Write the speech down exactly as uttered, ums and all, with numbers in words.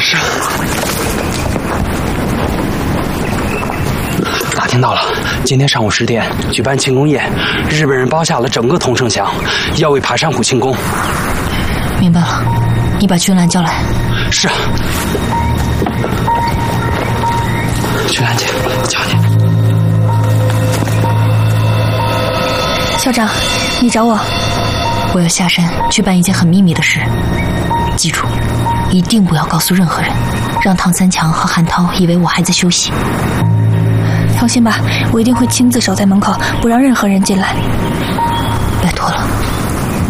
是。打听到了，今天上午十点举办庆功宴，日本人包下了整个桐城墙，要为爬山虎庆功。 明白了，你把君兰叫来。 是。君兰姐，叫你。 校长，你找我？我要下山去办一件很秘密的事，记住，一定不要告诉任何人，让唐三强和韩涛以为我还在休息。放心吧，我一定会亲自守在门口，不让任何人进来。拜托了。